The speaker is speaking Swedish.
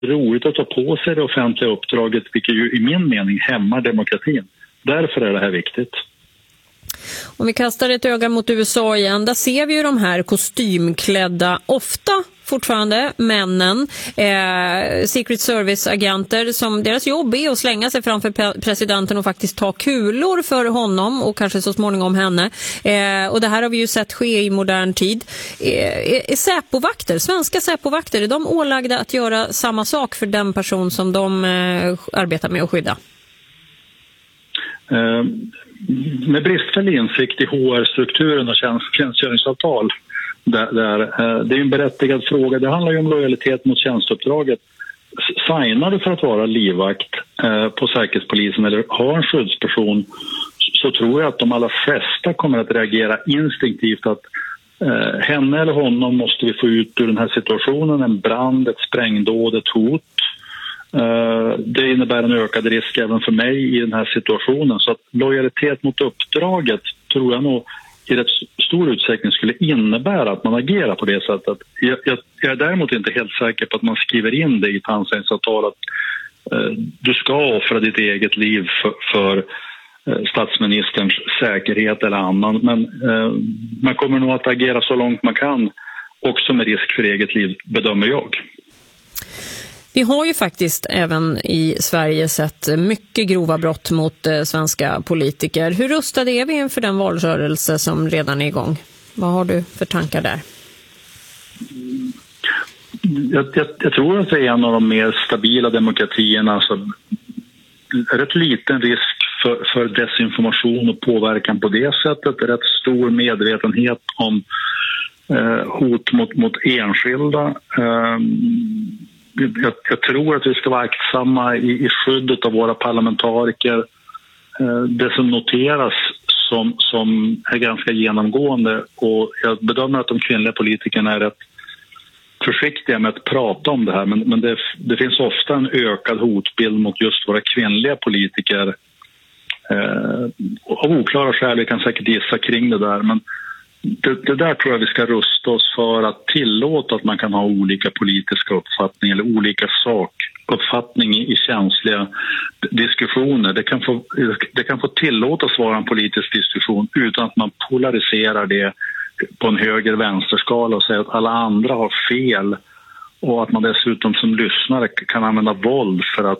roligt att ta på sig det offentliga uppdraget, vilket ju i min mening hämmar demokratin. Därför är det här viktigt. Om vi kastar ett öga mot USA igen, där ser vi ju de här kostymklädda, ofta fortfarande männen, Secret Service-agenter som deras jobb är att slänga sig framför presidenten och faktiskt ta kulor för honom och kanske så småningom henne. Och det här har vi ju sett ske i modern tid. Är Säpovakter, svenska Säpovakter, är de ålagda att göra samma sak för den person som de arbetar med att skydda? Med bristfällig insikt i HR-strukturen och tjänstgöringsavtal, det är en berättigad fråga. Det handlar ju om lojalitet mot tjänsteuppdraget. Signar du för att vara livvakt på Säkerhetspolisen eller har en skyddsperson, så tror jag att de allra flesta kommer att reagera instinktivt att henne eller honom måste vi få ut ur den här situationen, en brand, ett sprängdåd, ett hot. Det innebär en ökad risk även för mig i den här situationen, så att lojalitet mot uppdraget tror jag nog i rätt stor utsträckning skulle innebära att man agerar på det sättet. Jag är däremot inte helt säker på att man skriver in det i ett handelsavtal att du ska offra ditt eget liv för statsministerns säkerhet eller annan, men man kommer nog att agera så långt man kan, också med risk för eget liv, bedömer jag. Vi har ju faktiskt även i Sverige sett mycket grova brott mot svenska politiker. Hur rustade är vi inför den valrörelse som redan är igång? Vad har du för tankar där? Jag tror att det är en av de mer stabila demokratierna. Alltså, rätt liten risk för desinformation och påverkan på det sättet. Rätt stor medvetenhet om hot mot enskilda. Jag tror att vi ska vara aktsamma i skyddet av våra parlamentariker. Det som noteras som är ganska genomgående, och jag bedömer att de kvinnliga politikerna är rätt försiktiga med att prata om det här, men det finns ofta en ökad hotbild mot just våra kvinnliga politiker av oklara skäl. Vi kan säkert gissa kring det där, men det där tror jag vi ska rusta oss för, att tillåta att man kan ha olika politiska uppfattningar eller olika sakuppfattning i känsliga diskussioner. Det kan få tillåtas vara en politisk diskussion utan att man polariserar det på en höger-vänsterskala och säger att alla andra har fel, och att man dessutom som lyssnare kan använda våld för att